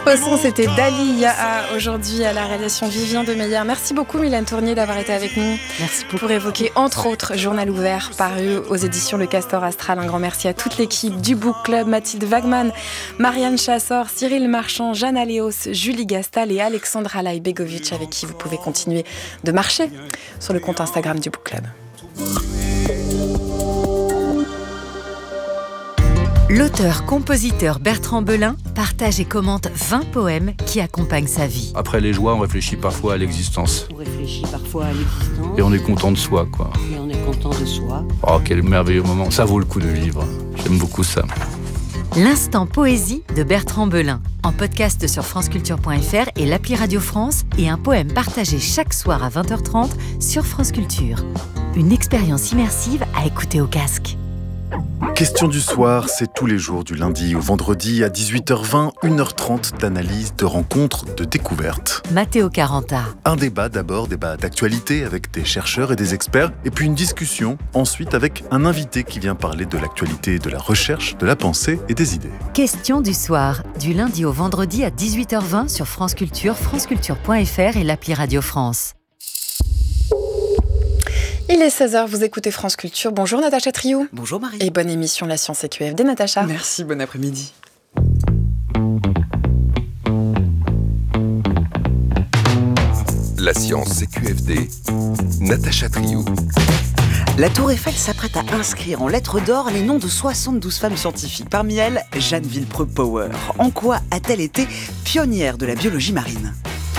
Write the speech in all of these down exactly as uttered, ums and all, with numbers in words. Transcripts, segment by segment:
Au son, c'était Dali Yaa, aujourd'hui à la réalisation Vivien Demeyer. Merci beaucoup Mylène Tournier d'avoir été avec nous. Merci beaucoup. Pour évoquer entre autres Journal ouvert paru aux éditions Le Castor Astral. Un grand merci à toute l'équipe du Book Club, Mathilde Wagman, Marianne Chassor, Cyril Marchand, Jeanne Aléos, Julie Gastal et Alexandra Lajbegovic, avec qui vous pouvez continuer de marcher sur le compte Instagram du Book Club. L'auteur-compositeur Bertrand Belin partage et commente vingt poèmes qui accompagnent sa vie. Après les joies, on réfléchit parfois à l'existence. On réfléchit parfois à l'existence. Et on est content de soi, quoi. Et on est content de soi. Oh, quel merveilleux moment. Ça vaut le coup de vivre. J'aime beaucoup ça. L'instant poésie de Bertrand Belin, en podcast sur franceculture point f r et l'appli Radio France, et un poème partagé chaque soir à vingt heures trente sur France Culture. Une expérience immersive à écouter au casque. Question du soir, c'est tous les jours du lundi au vendredi à dix-huit heures vingt, une heure trente d'analyse, de rencontres, de découvertes. Matteo Caranta. Un débat d'abord, débat d'actualité avec des chercheurs et des experts, et puis une discussion ensuite avec un invité qui vient parler de l'actualité, de la recherche, de la pensée et des idées. Question du soir, du lundi au vendredi à dix-huit heures vingt sur France Culture, franceculture point f r et l'appli Radio France. Il est seize heures, vous écoutez France Culture. Bonjour Natacha Triou. Bonjour Marie. Et bonne émission La Science et Q F D, Natacha. Merci, bon après-midi. La Science et Q F D, Natacha Triou. La Tour Eiffel s'apprête à inscrire en lettres d'or les noms de soixante-douze femmes scientifiques. Parmi elles, Jeanne Villepreux-Power. En quoi a-t-elle été pionnière de la biologie marine ?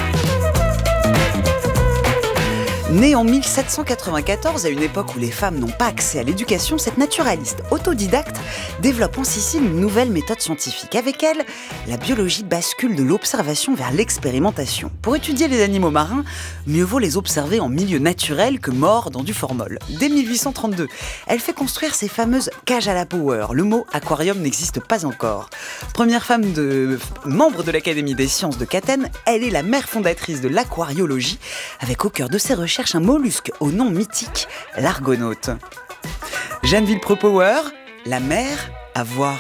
Née en mille sept cent quatre-vingt-quatorze, à une époque où les femmes n'ont pas accès à l'éducation, cette naturaliste autodidacte développe en Sicile une nouvelle méthode scientifique. Avec elle, la biologie bascule de l'observation vers l'expérimentation. Pour étudier les animaux marins, mieux vaut les observer en milieu naturel que morts dans du formol. Dès mille huit cent trente-deux, elle fait construire ces fameuses cages à la Power. Le mot aquarium n'existe pas encore. Première femme de membre de l'Académie des sciences de Catène, elle est la mère fondatrice de l'aquariologie, avec au cœur de ses recherches un mollusque au nom mythique, l'argonaute. Jeanne Villepreux-Power, la mer à voir.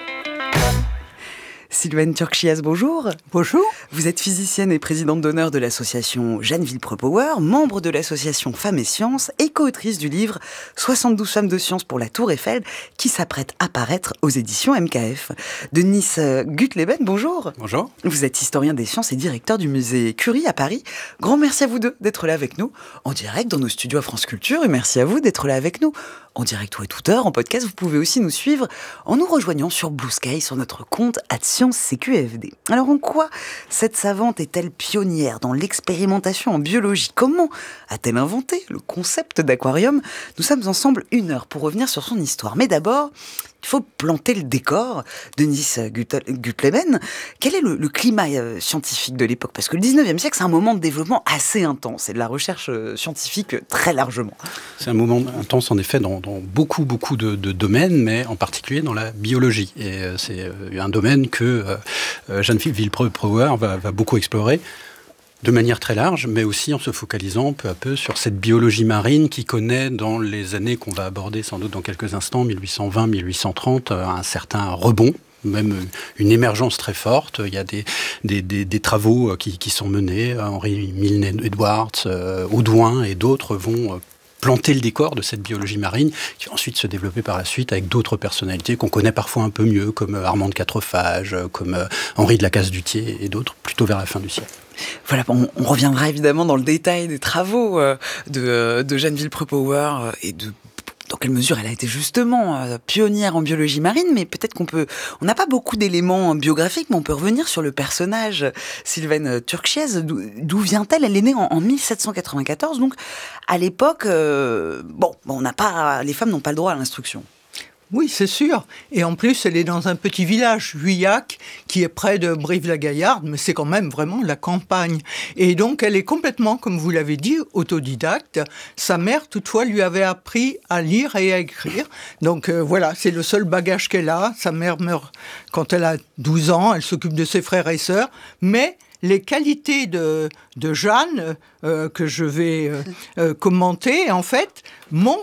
Sylvaine Turchiaz, bonjour. Bonjour. Vous êtes physicienne et présidente d'honneur de l'association Jeanne Villepreux-Power, membre de l'association Femmes et Sciences et co-autrice du livre soixante-douze femmes de science pour la Tour Eiffel qui s'apprête à paraître aux éditions M K F. Denis Gutleben, bonjour. Bonjour. Vous êtes historien des sciences et directeur du musée Curie à Paris. Grand merci à vous deux d'être là avec nous en direct dans nos studios à France Culture et merci à vous d'être là avec nous en direct ou à toute heure, en podcast. Vous pouvez aussi nous suivre en nous rejoignant sur Blue Sky, sur notre compte at Science et Q F D. Alors en quoi cette savante est-elle pionnière dans l'expérimentation en biologie ? Comment a-t-elle inventé le concept d'aquarium ? Nous sommes ensemble une heure pour revenir sur son histoire. Mais d'abord, il faut planter le décor. Denis Gutleben, quel est le, le climat euh, scientifique de l'époque ? Parce que le dix-neuvième siècle, c'est un moment de développement assez intense et de la recherche euh, scientifique euh, très largement. C'est un moment intense en effet dans, dans beaucoup, beaucoup de, de domaines, mais en particulier dans la biologie. Et euh, c'est euh, un domaine que euh, Jeanne Villepreux-Power va, va beaucoup explorer. De manière très large, mais aussi en se focalisant peu à peu sur cette biologie marine qui connaît dans les années qu'on va aborder sans doute dans quelques instants, mille huit cent vingt mille huit cent trente, un certain rebond, même une émergence très forte. Il y a des, des, des, des travaux qui, qui sont menés, Henry Milne-Edwards, euh, Audouin et d'autres vont planter le décor de cette biologie marine qui va ensuite se développer par la suite avec d'autres personnalités qu'on connaît parfois un peu mieux, comme Armand de Quatrefages, comme Henri de la Casse-Dutier et d'autres, plutôt vers la fin du siècle. Voilà, on, on reviendra évidemment dans le détail des travaux euh, de, de Jeanne Villepreux-Power euh, et de dans quelle mesure elle a été justement euh, pionnière en biologie marine, mais peut-être qu'on peut... On n'a pas beaucoup d'éléments biographiques, mais on peut revenir sur le personnage Sylvaine Turchiaz. D'où, d'où vient-elle ? Elle est née en, en mille sept cent quatre-vingt-quatorze, donc à l'époque, euh, bon, on n'a pas, les femmes n'ont pas le droit à l'instruction. Oui, c'est sûr. Et en plus, elle est dans un petit village, Juillac, qui est près de Brive-la-Gaillarde, mais c'est quand même vraiment la campagne. Et donc, elle est complètement, comme vous l'avez dit, autodidacte. Sa mère, toutefois, lui avait appris à lire et à écrire. Donc euh, voilà, c'est le seul bagage qu'elle a. Sa mère meurt quand elle a douze ans, elle s'occupe de ses frères et sœurs, mais les qualités de, de Jeanne, euh, que je vais euh, euh, commenter, en fait, montrent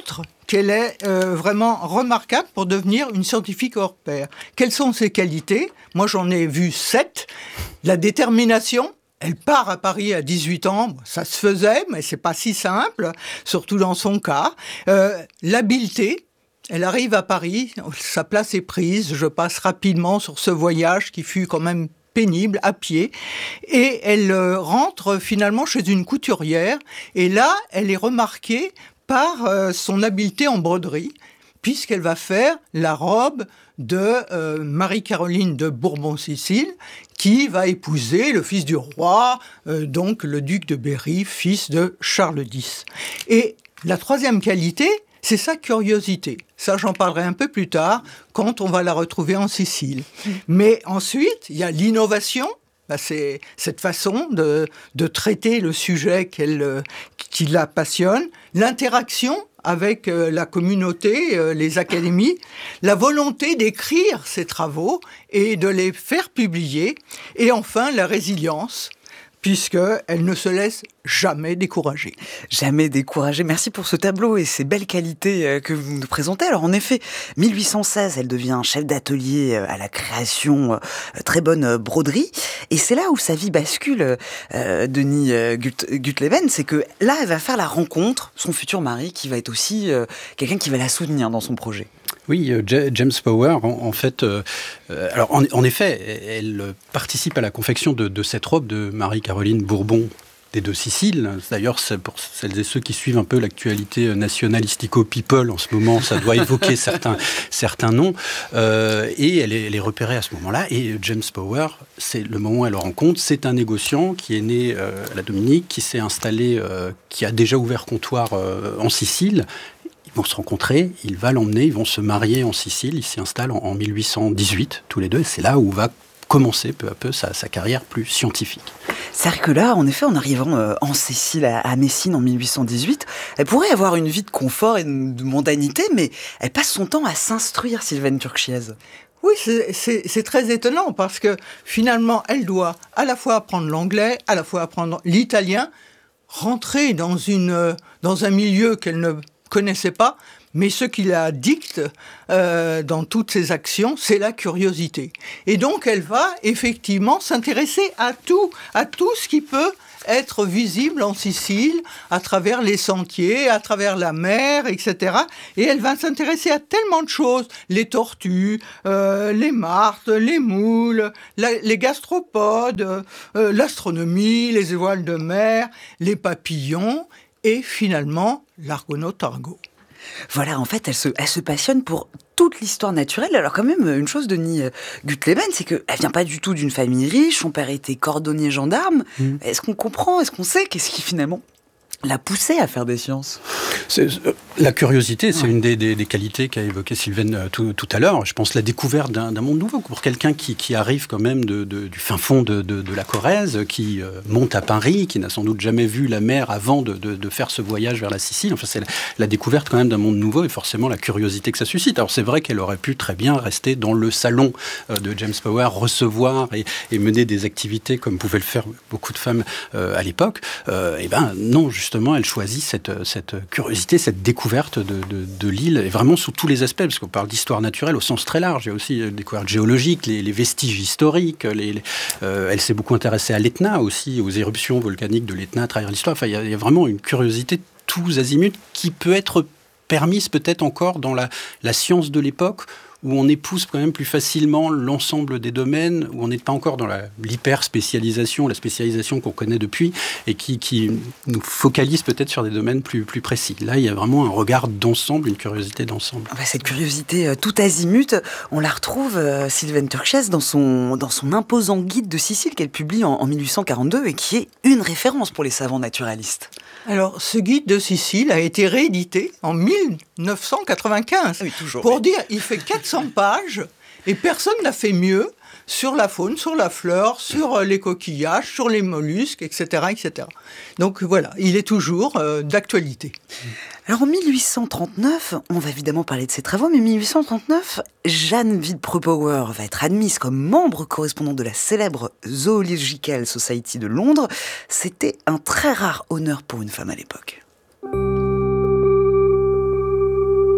qu'elle est euh, vraiment remarquable pour devenir une scientifique hors pair. Quelles sont ses qualités ? Moi, j'en ai vu sept. La détermination. Elle part à Paris à dix-huit ans, ça se faisait, mais c'est pas si simple, surtout dans son cas. Euh, l'habileté. Elle arrive à Paris, sa place est prise. Je passe rapidement sur ce voyage qui fut quand même pénible, à pied. Et elle euh, rentre finalement chez une couturière. Et là, elle est remarquée par euh, son habileté en broderie, puisqu'elle va faire la robe de euh, Marie-Caroline de Bourbon-Sicile, qui va épouser le fils du roi, euh, donc le duc de Berry, fils de Charles X. Et la troisième qualité, c'est sa curiosité. Ça, j'en parlerai un peu plus tard, quand on va la retrouver en Sicile. Mais ensuite, il y a l'innovation. Ben, c'est cette façon de, de traiter le sujet qu'elle, qui la passionne. L'interaction avec euh, la communauté, euh, les académies. La volonté d'écrire ses travaux et de les faire publier. Et enfin, la résilience, puisqu'elle ne se laisse jamais décourager. Jamais décourager. Merci pour ce tableau et ces belles qualités que vous nous présentez. Alors en effet, mille huit cent seize, elle devient chef d'atelier à la création, très bonne broderie. Et c'est là où sa vie bascule, euh, Denis Gutleben, c'est que là, elle va faire la rencontre, son futur mari, qui va être aussi euh, quelqu'un qui va la soutenir dans son projet. Oui, euh, James Power, en, en fait, euh, euh, alors en, en effet, elle participe à la confection de, de cette robe de Marie-Caroline Bourbon des deux Siciles. D'ailleurs, c'est pour celles et ceux qui suivent un peu l'actualité nationalistico-people en ce moment, ça doit évoquer certains, certains noms. Euh, et elle est, elle est repérée à ce moment-là. Et James Power, c'est le moment où elle le rencontre, c'est un négociant qui est né euh, à la Dominique, qui s'est installé, euh, qui a déjà ouvert comptoir euh, en Sicile. Ils vont se rencontrer, il va l'emmener, ils vont se marier en Sicile, ils s'y installent en, en mille huit cent dix-huit, tous les deux, et c'est là où va commencer peu à peu sa, sa carrière plus scientifique. C'est-à-dire que là, en effet, en arrivant euh, en Sicile, à, à Messine, en mille huit cent dix-huit, elle pourrait avoir une vie de confort et de, de mondanité, mais elle passe son temps à s'instruire, Sylvaine Turchiez. Oui, c'est, c'est, c'est très étonnant, parce que finalement, elle doit à la fois apprendre l'anglais, à la fois apprendre l'italien, rentrer dans, une, dans un milieu qu'elle ne connaissait pas, mais ce qui la dicte euh, dans toutes ses actions, c'est la curiosité. Et donc, elle va effectivement s'intéresser à tout, à tout ce qui peut être visible en Sicile, à travers les sentiers, à travers la mer, et cetera. Et elle va s'intéresser à tellement de choses, les tortues, euh, les martres, les moules, la, les gastropodes, euh, l'astronomie, les étoiles de mer, les papillons, et finalement, l'argonaute-argot. Voilà, en fait, elle se, elle se passionne pour toute l'histoire naturelle. Alors quand même, une chose, Denis Gutleben, c'est qu'elle vient pas du tout d'une famille riche. Son père était cordonnier gendarme. Mmh. Est-ce qu'on comprend, est-ce qu'on sait qu'est-ce qui finalement l'a poussée à faire des sciences ? C'est, euh, la curiosité, c'est ouais. une des, des, des qualités qu'a évoqué Sylvaine euh, tout, tout à l'heure. Je pense la découverte d'un, d'un monde nouveau pour quelqu'un qui, qui arrive quand même de, de, du fin fond de, de, de la Corrèze, qui euh, monte à Paris, qui n'a sans doute jamais vu la mer avant de, de, de faire ce voyage vers la Sicile. Enfin, c'est la, la découverte quand même d'un monde nouveau et forcément la curiosité que ça suscite. Alors c'est vrai qu'elle aurait pu très bien rester dans le salon euh, de James Power, recevoir et, et mener des activités comme pouvaient le faire beaucoup de femmes euh, à l'époque. Euh, et ben non, justement, elle choisit cette, cette curiosité, cette découverte de, de, de l'île, et vraiment sous tous les aspects, parce qu'on parle d'histoire naturelle au sens très large. Il y a aussi des découvertes géologiques, les, les vestiges historiques. Les, les, euh, elle s'est beaucoup intéressée à l'Etna aussi, aux éruptions volcaniques de l'Etna à travers l'histoire. Enfin, il y a, il y a vraiment une curiosité tous azimuts qui peut être permise peut-être encore dans la, la science de l'époque, où on épouse quand même plus facilement l'ensemble des domaines, où on n'est pas encore dans la, l'hyper-spécialisation, la spécialisation qu'on connaît depuis, et qui, qui nous focalise peut-être sur des domaines plus, plus précis. Là, il y a vraiment un regard d'ensemble, une curiosité d'ensemble. Cette curiosité euh, tout azimut, on la retrouve, euh, Sylvaine Turchiez, dans son, dans son imposant guide de Sicile qu'elle publie en, en mille huit cent quarante-deux, et qui est une référence pour les savants naturalistes. Alors, ce guide de Sicile a été réédité en mille neuf cent quatre-vingt-quinze. Oui, toujours. Pour dire, il fait quatre cents pages et personne n'a fait mieux sur la faune, sur la flore, sur les coquillages, sur les mollusques, et cetera, et cetera. Donc voilà, il est toujours euh, d'actualité. Alors en mille huit cent trente-neuf, on va évidemment parler de ses travaux, mais en mille huit cent trente-neuf, Jeanne Villepreux-Power va être admise comme membre correspondant de la célèbre Zoological Society de Londres. C'était un très rare honneur pour une femme à l'époque.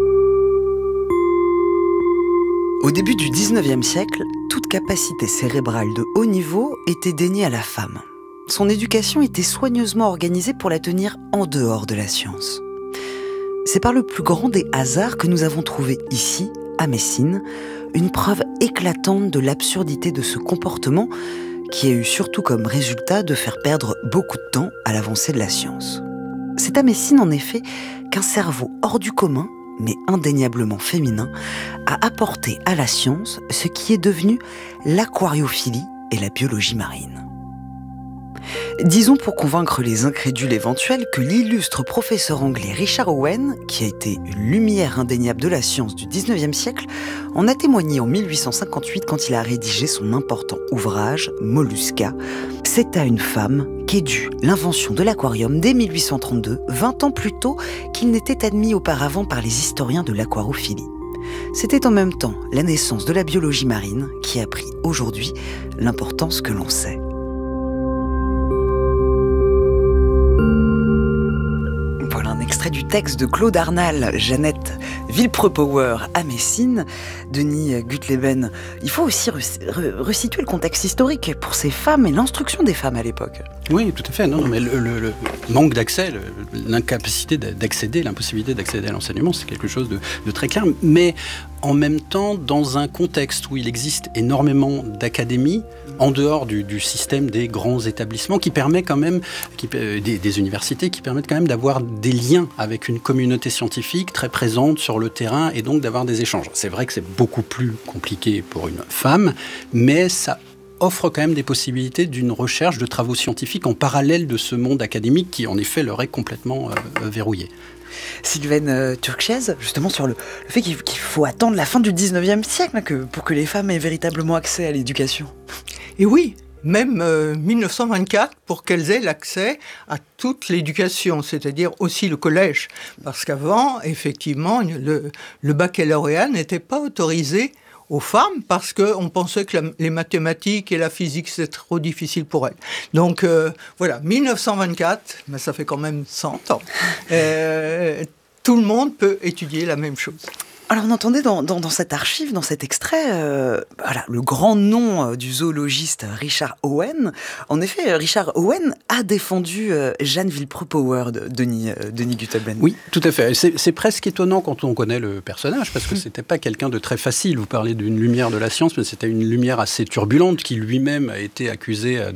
Au début du dix-neuvième siècle, toute capacité cérébrale de haut niveau était déniée à la femme. Son éducation était soigneusement organisée pour la tenir en dehors de la science. C'est par le plus grand des hasards que nous avons trouvé ici, à Messine, une preuve éclatante de l'absurdité de ce comportement qui a eu surtout comme résultat de faire perdre beaucoup de temps à l'avancée de la science. C'est à Messine, en effet, qu'un cerveau hors du commun, mais indéniablement féminin, a apporté à la science ce qui est devenu l'aquariophilie et la biologie marine. Disons pour convaincre les incrédules éventuels que l'illustre professeur anglais Richard Owen, qui a été une lumière indéniable de la science du dix-neuvième siècle, en a témoigné en mille huit cent cinquante-huit quand il a rédigé son important ouvrage Mollusca. C'est à une femme qu'est due l'invention de l'aquarium dès mille huit cent trente-deux, vingt ans plus tôt qu'il n'était admis auparavant par les historiens de l'aquarophilie. C'était en même temps la naissance de la biologie marine qui a pris aujourd'hui l'importance que l'on sait. Voilà un extrait du texte de Claude Arnal, Jeannette Villepreux-Power à Messine, Denis Gutleben. Il faut aussi resituer le contexte historique pour ces femmes et l'instruction des femmes à l'époque. Oui, tout à fait. Non, non mais le, le, le manque d'accès, le, l'incapacité d'accéder, l'impossibilité d'accéder à l'enseignement, c'est quelque chose de, de très clair. Mais en même temps, dans un contexte où il existe énormément d'académies, en dehors du, du système des grands établissements, qui permet quand même, qui, des, des universités, qui permettent quand même d'avoir des liens avec une communauté scientifique très présente sur le terrain et donc d'avoir des échanges. C'est vrai que c'est beaucoup plus compliqué pour une femme, mais ça offre quand même des possibilités d'une recherche de travaux scientifiques en parallèle de ce monde académique qui, en effet, leur est complètement euh, verrouillé. Sylvaine euh, Turchez, justement sur le, le fait qu'il, qu'il faut attendre la fin du dix-neuvième siècle que, pour que les femmes aient véritablement accès à l'éducation. Et oui, même euh, mille neuf cent vingt-quatre, pour qu'elles aient l'accès à toute l'éducation, c'est-à-dire aussi le collège. Parce qu'avant, effectivement, le, le baccalauréat n'était pas autorisé aux femmes parce qu'on pensait que la, les mathématiques et la physique, c'était trop difficile pour elles. Donc euh, voilà, mille neuf cent vingt-quatre, mais ça fait quand même cent ans, euh, tout le monde peut étudier la même chose. Alors on entendait dans, dans, dans cette archive, dans cet extrait, euh, voilà, le grand nom euh, du zoologiste Richard Owen. En effet, Richard Owen a défendu euh, Jeanne Villepreux-Power, de Denis, euh, Denis Gutleben. Oui, tout à fait. C'est, c'est presque étonnant quand on connaît le personnage, parce que c'était pas quelqu'un de très facile. Vous parlez d'une lumière de la science, mais c'était une lumière assez turbulente qui lui-même a été accusé